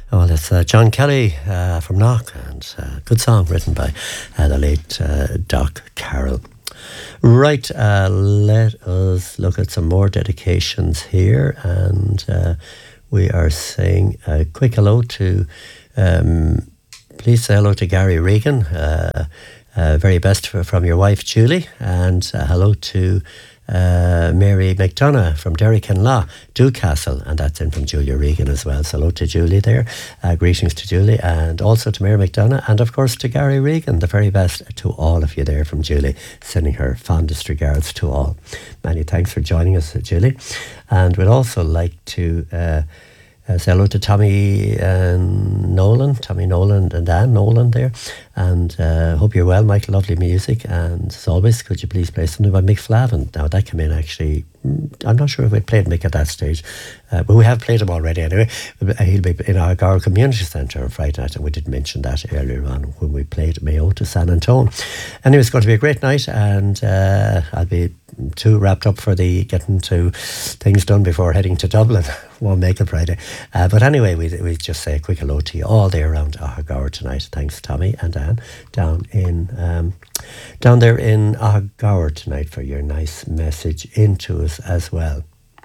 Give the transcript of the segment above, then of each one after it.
Well, it's John Kelly from Knock, and good song written by the late Doc Carroll. Right, let us look at some more dedications here, and we are saying a quick hello to, please say hello to Gary Regan, very best from your wife Julie, and hello to Mary McDonough from Derrycanlaw, Dewcastle, and that's in from Julia Regan as well. So hello to Julie there, greetings to Julie, and also to Mary McDonough, and of course to Gary Regan. The very best to all of you there from Julie, sending her fondest regards to all. Many thanks for joining us, Julie. And we'd also like to say hello to Tommy Nolan and Anne Nolan there, and hope you're well, Michael. Lovely music, and as always, could you please play something by Mick Flavin? Now that came in actually, I'm not sure if we played Mick at that stage, but we have played him already anyway. He'll be in our Gower Community Centre on Friday night, and we did mention that earlier on when we played Mayo to San Antone. Anyway, it's going to be a great night, and I'll be too wrapped up for the getting to things done before heading to Dublin. Won't make it Friday. But anyway, we just say a quick hello to you all there around Gower tonight. Thanks, Tommy and Anne, down there in Gower tonight for your nice message into us as well.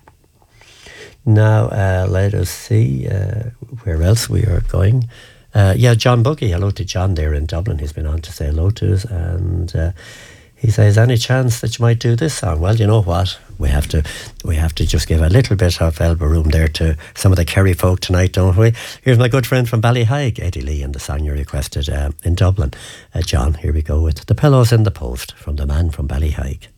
Now, let us see where else we are going. John Buggy. Hello to John there in Dublin. He's been on to say hello to us, and he says, any chance that you might do this song? Well, you know what? We have to just give a little bit of elbow room there to some of the Kerry folk tonight, don't we? Here's my good friend from Ballyhaig, Eddie Lee, and the song you requested in Dublin. John, here we go with The Pillows in the Post from the man from Ballyhaig.